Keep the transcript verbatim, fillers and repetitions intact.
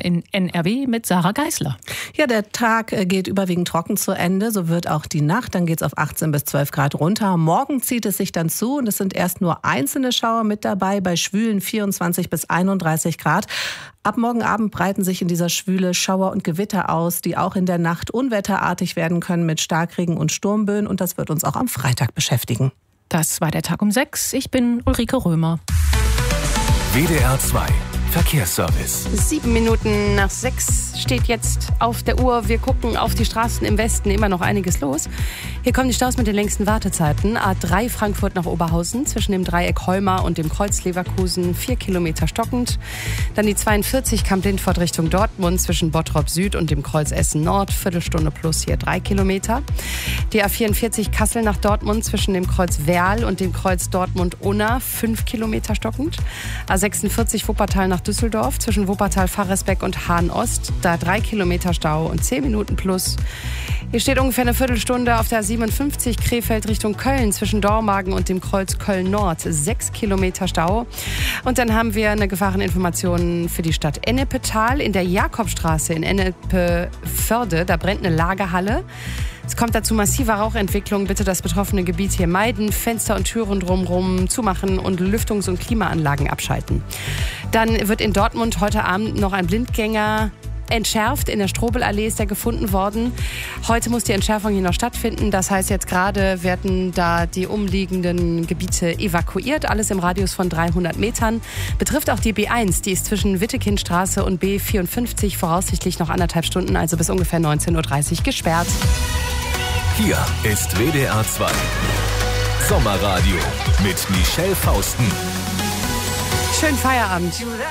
in N R W mit Sarah Geisler. Ja, der Tag geht überwiegend trocken zu Ende. So wird auch die Nacht. Dann geht es auf achtzehn bis zwölf Grad runter. Morgen zieht es sich dann zu und es sind erst nur einzelne Schauer mit dabei bei schwülen vierundzwanzig bis einunddreißig Grad. Ab morgen Abend breiten sich in dieser Schwüle Schauer und Gewitter aus, die auch in der Nacht unwetterartig werden können mit Starkregen und Sturmböen. Und das wird uns auch am Freitag beschäftigen. Das war der Tag um sechs. Ich bin Ulrike Römer. W D R zwei Verkehrsservice. Sieben Minuten nach sechs steht jetzt auf der Uhr. Wir gucken auf die Straßen im Westen, immer noch einiges los. Hier kommen die Staus mit den längsten Wartezeiten. A drei Frankfurt nach Oberhausen zwischen dem Dreieck Heuma und dem Kreuz Leverkusen, vier Kilometer stockend. Dann die zweiundvierzig Kamp-Lindfort Richtung Dortmund zwischen Bottrop Süd und dem Kreuz Essen Nord, Viertelstunde plus hier drei Kilometer. Die A vierundvierzig Kassel nach Dortmund zwischen dem Kreuz Werl und dem Kreuz Dortmund-Unna, fünf Kilometer stockend. A sechsundvierzig Wuppertal nach Düsseldorf zwischen Wuppertal-Faresbeck und Hahn-Ost, da drei Kilometer Stau und zehn Minuten plus. Hier steht ungefähr eine Viertelstunde auf der A siebenundfünfzig Krefeld Richtung Köln zwischen Dormagen und dem Kreuz Köln-Nord, sechs Kilometer Stau. Und dann haben wir eine Gefahreninformation für die Stadt Ennepetal in der Jakobstraße in Ennepe-Förde. Da brennt eine Lagerhalle. Es kommt dazu massiver Rauchentwicklung. Bitte das betroffene Gebiet hier meiden, Fenster und Türen drumherum zumachen und Lüftungs- und Klimaanlagen abschalten. Dann wird in Dortmund heute Abend noch ein Blindgänger entschärft. In der Strobelallee ist er gefunden worden. Heute muss die Entschärfung hier noch stattfinden. Das heißt, jetzt gerade werden da die umliegenden Gebiete evakuiert. Alles im Radius von dreihundert Metern. Betrifft auch die B eins. Die ist zwischen Wittekindstraße und B vierundfünfzig voraussichtlich noch anderthalb Stunden, also bis ungefähr neunzehn Uhr dreißig gesperrt. Hier ist W D R zwei Sommerradio mit Michelle Fausten. Schönen Feierabend.